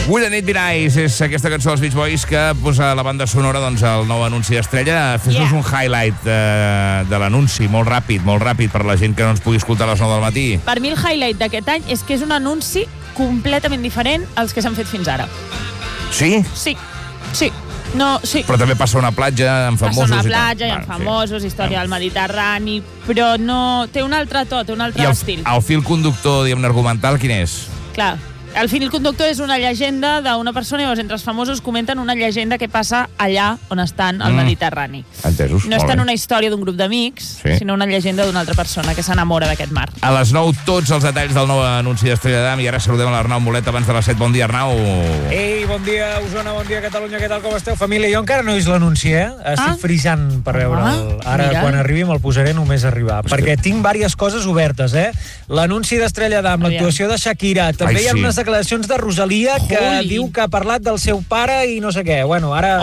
Good Night Be Nice és aquesta cançó dels Beach Boys que posa la banda sonora doncs, al nou anunci d'Estrella. Fes-nos un highlight de l'anunci, molt ràpid per la gent que no ens pugui escoltar a les 9 del matí. Per mi el highlight d'aquest any és que és un anunci completament diferent als que s'han fet fins ara. Sí? Sí. No, sí. Però també passa a una platja amb famosos. Passa a una platja, hi ha famosos, història del Mediterrani, però no... té un altre to, té un altre estil. I el fil conductor, diguem-ne, argumental, quin és? Clar. El fil conductor és una llegenda d'una persona i llavors entre els famosos comenten una llegenda que passa allà on estan al Mediterrani. Entesos. No és tant una història d'un grup d'amics, sinó una llegenda d'una altra persona que s'enamora d'aquest mar. A les 9, tots els detalls del nou anunci d'Estrella d'Am i ara saludem a l'Arnau Molet abans de les 7. Bon dia, Arnau. Ei, bon dia, Osona, bon dia, Catalunya, què tal, com esteu, família? Jo encara no he vist l'anunci, Estic frisant per veure'l. Ara, quan arribi, me'l posaré només arribar, perquè tinc diverses coses obertes, L'anunci d'Estrella d'Am, l'actuació de Shakira, també hi ha unes declaracions de Rosalia que diu que ha parlat del seu pare i no sé què. Bueno, ara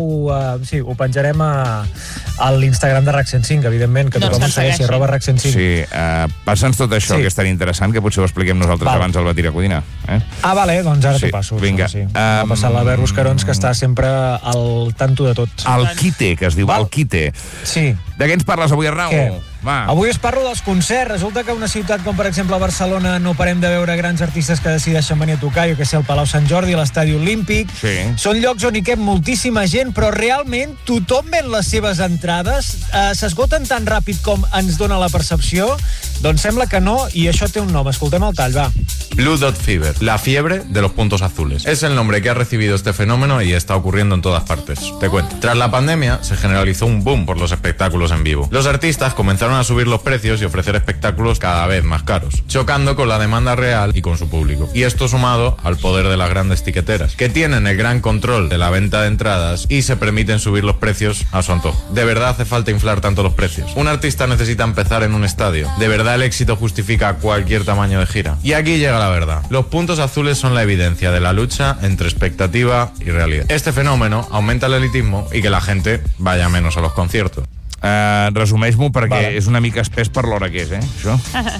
ho penjarem a l'Instagram de RAC 105, evidentment, que tothom ho segueixi, @RAC105. Sí, passa'ns tot això, que és tan interessant, que potser ho expliquem nosaltres abans al Batira Codina. Vale, doncs ara t'ho passo. Vinga. Ha passat l'Albert Buscarons, que està sempre al tanto de tot. El Quite, que es diu, el Quite. Sí. De què ens parles avui, Arnau? Avui us parlo dels concerts. Resulta que a una ciutat com, per exemple, Barcelona no parem de veure grans artistes que decideixen venir a tocar, jo que sé, el Palau Sant Jordi, l'Estadi Olímpic. Són llocs on hi cap moltíssima gent, però realment tothom ven les seves entrades. S'esgoten tan ràpid com ens dona la percepció? Doncs sembla que no, i això té un nom. Escoltem el tall, va. Blue Dot Fever, la fiebre de los puntos azules. Es el nombre que ha recibido este fenómeno y está ocurriendo en todas partes. Te cuento. Tras la pandemia, se generalizó un boom por los espectáculos en vivo. Los artistas comenzaron a subir los precios y ofrecer espectáculos cada vez más caros, chocando con la demanda real y con su público. Y esto sumado al poder de las grandes tiqueteras, que tienen el gran control de la venta de entradas y se permiten subir los precios a su antojo. ¿De verdad hace falta inflar tanto los precios? Un artista necesita empezar en un estadio. ¿De verdad el éxito justifica cualquier tamaño de gira? Y aquí llega la verdad. Los puntos azules son la evidencia de la lucha entre expectativa y realidad. Este fenómeno aumenta el elitismo y que la gente vaya menos a los conciertos. Resumeix-m'ho perquè és una mica espès per l'hora que és, això?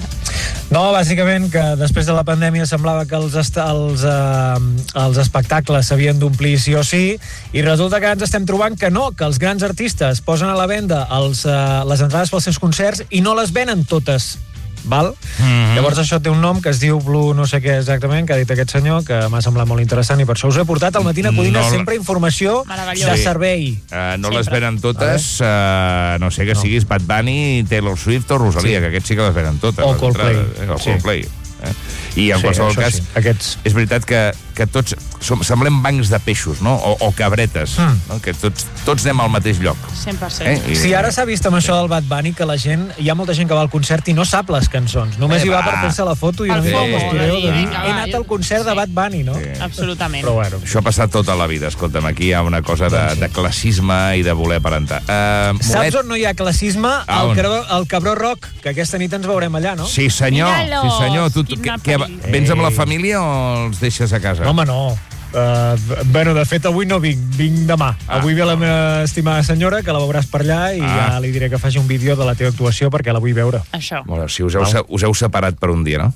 No, bàsicament que després de la pandèmia semblava que els espectacles s'havien d'omplir sí o sí, i resulta que ens estem trobant que no, que els grans artistes posen a la venda les entrades pels seus concerts i no les venen totes. Val? Llavors això té un nom que es diu Blue no sé què exactament, que ha dit aquest senyor, que m'ha semblat molt interessant i per això us he portat al Matí a Codina sempre informació de servei. No les venen totes, no sé que siguis Bad Bunny, Taylor Swift o Rosalia, que aquests sí que les venen totes. O Coldplay. Coldplay. I en qualsevol cas, és veritat que tots semblem bancs de peixos, no? O cabretes, que tots anem al mateix lloc. 100%. Sí, ara s'ha vist amb això del Bad Bunny que hi ha molta gent que va al concert i no sap les cançons. Només hi va per fer-se la foto i una mica el postureo de dir he anat al concert de Bad Bunny, no? Absolutament. Però bueno. Això ha passat tota la vida, escolta'm, aquí hi ha una cosa de classisme i de voler aparentar. Saps on no hi ha classisme? Al Cabró Rock, que aquesta nit ens veurem allà, no? Sí, senyor. Tu vens amb la família o els deixes a casa? Home, no. Bueno, de fet, avui no vinc demà. Avui ve la meva estimada senyora, que la veuràs per allà, i ja li diré que faci un vídeo de la teva actuació perquè la vull veure. Això. Bueno, si us heu separat per un dia, no?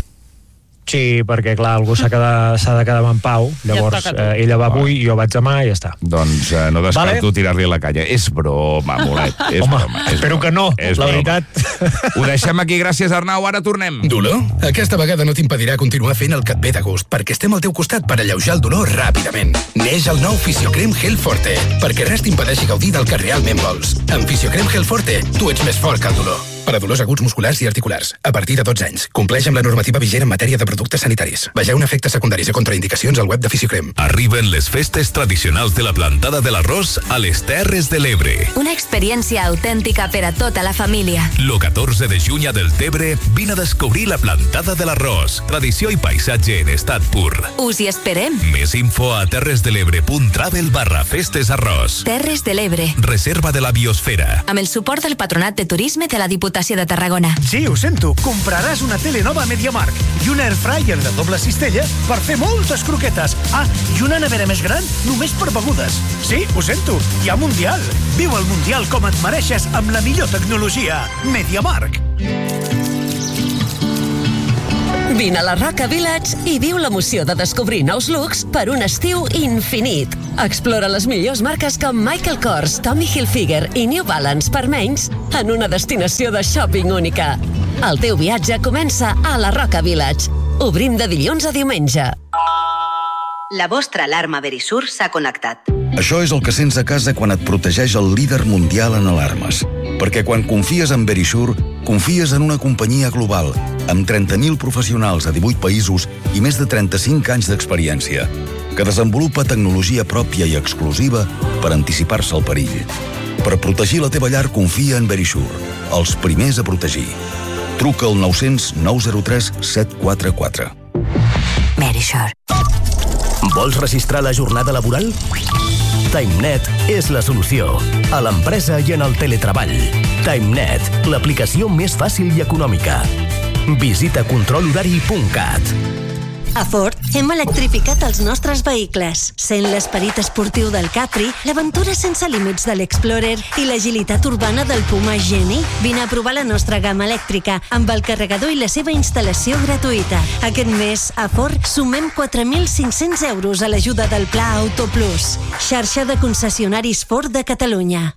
Sí, perquè, clar, algú s'ha de quedar en pau. Llavors, ella va avui i jo vaig demà i ja està. Doncs no descarto tirar-li a la canya. És broma, Molet. Home, espero que no, la veritat. Ho deixem aquí, gràcies, Arnau. Ara tornem. Dolor? Aquesta vegada no t'impedirà continuar fent el que et ve de gust, perquè estem al teu costat per alleujar el dolor ràpidament. Neix el nou Fisiocrem Gel Forte, perquè res t'impedeixi gaudir del que realment vols. Amb Fisiocrem Gel Forte, tu ets més fort que el dolor. Per a dolors aguts musculars i articulars, a partir de 12 anys. Compleix amb la normativa vigent en matèria de productes sanitaris. Vegeu efectes secundaris i contraindicacions al web de Fisiocrem. Arriben les festes tradicionals de la plantada de l'arròs a les Terres de l'Ebre. Una experiència autèntica per a tota la família. Lo 14 de juny a Deltebre vine a descobrir la plantada de l'arròs. Tradició i paisatge en estat pur. Us hi esperem. Més info a terresdelebre.travel/festesarròs. Terres de l'Ebre. Reserva de la biosfera. Amb el suport del Patronat de Turisme de la Diputació de Tarragona. Sí, ho sento. Compraràs una tele nova a MediaMarkt i una airfryer de doble cistella per fer moltes croquetes. I una nevera més gran només per begudes. Sí, ho sento. Hi ha Mundial. Viu el Mundial com et mereixes amb la millor tecnologia. MediaMarkt. Vine a la Roca Village i viu l'emoció de descobrir nous looks per un estiu infinit. Explora les millors marques com Michael Kors, Tommy Hilfiger i New Balance per menys en una destinació de shopping única. El teu viatge comença a la Roca Village. Obrim de dilluns a diumenge. La vostra alarma Verisur s'ha connectat. Això és el que sents a casa quan et protegeix el líder mundial en alarmes. Perquè quan confies en Verisur, confies en una companyia global, amb 30.000 professionals a 18 països i més de 35 anys d'experiència, que desenvolupa tecnologia pròpia i exclusiva per anticipar-se al perill. Per protegir la teva llar, confia en Verisur, els primers a protegir. Truca al 900 903 744. Verisur. Vols registrar la jornada laboral? TimeNet és la solució. A l'empresa i en el teletreball. TimeNet, l'aplicació més fàcil i econòmica. Visita controlhorari.cat. A Ford hem electrificat els nostres vehicles, sent l'esperit esportiu del Capri, l'aventura sense límits de l'Explorer i l'agilitat urbana del Puma Geni. Vine a provar la nostra gamma elèctrica amb el carregador i la seva instal·lació gratuïta. Aquest mes, a Ford, sumem 4.500 euros a l'ajuda del Pla Auto Plus, xarxa de concessionaris Ford de Catalunya.